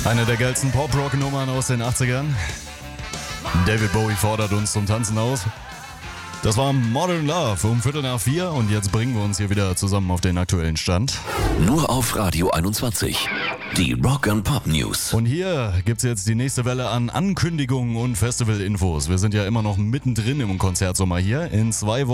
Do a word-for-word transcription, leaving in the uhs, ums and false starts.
Eine der geilsten Pop-Rock-Nummern aus den achtzigern. David Bowie fordert uns zum Tanzen aus. Das war Modern Love um Viertel nach vier und jetzt bringen wir uns hier wieder zusammen auf den aktuellen Stand. Nur auf Radio einundzwanzig. Die Rock and Pop News. Und hier gibt's jetzt die nächste Welle an Ankündigungen und Festival-Infos. Wir sind ja immer noch mittendrin im Konzertsommer hier. In zwei Wochen